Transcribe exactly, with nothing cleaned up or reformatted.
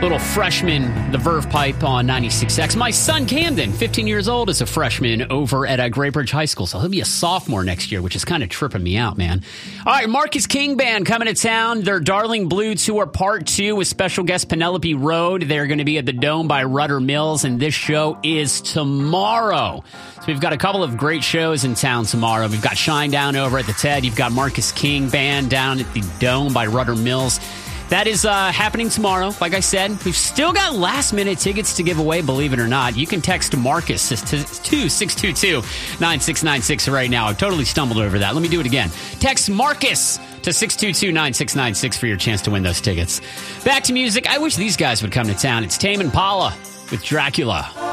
Little freshman, the Verve Pipe on ninety-six X. My son Camden, fifteen years old, is a freshman over at uh, Great Bridge High School, so he'll be a sophomore next year, which is kind of tripping me out, man. All right, Marcus King Band coming to town. Their Darling Blue Tour Part two with special guest Penelope Road. They're going to be at the Dome by Rudder Mills, and this show is tomorrow. So we've got a couple of great shows in town tomorrow. We've got Shine Down over at the TED. You've got Marcus King Band down at the Dome by Rudder Mills. That is uh, happening tomorrow. Like I said, we've still got last-minute tickets to give away, believe it or not. You can text Marcus to six two two, nine six nine six right now. I totally stumbled over that. Let me do it again. Text Marcus to six two two, nine six nine six for your chance to win those tickets. Back to music. I wish these guys would come to town. It's Tame Impala with Dracula.